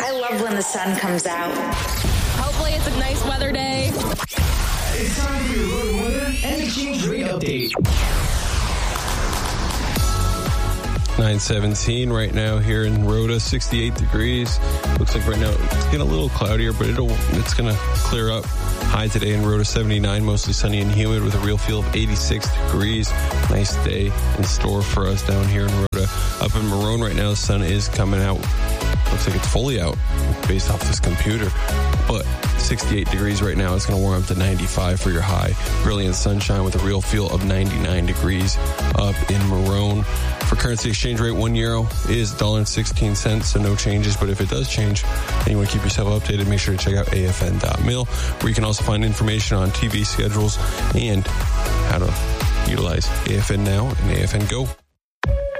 I love when the sun comes out. Hopefully it's a nice weather day. It's time for your road weather and exchange rate update. 9:17 right now here in Rhoda, 68 degrees. Looks like right now it's getting a little cloudier, but it's going to clear up. High today in Rhoda, 79, mostly sunny and humid with a real feel of 86 degrees. Nice day in store for us down here in Rhoda. Up in Marone right now, the sun is coming out. Looks like it's fully out based off this computer. But 68 degrees right now. It's going to warm up to 95 for your high. Brilliant sunshine with a real feel of 99 degrees up in Marone. For currency exchange rate, €1 is $1.16, so no changes. But if it does change and you want to keep yourself updated, make sure to check out afn.mil, where you can also find information on TV schedules and how to utilize AFN Now and AFN Go.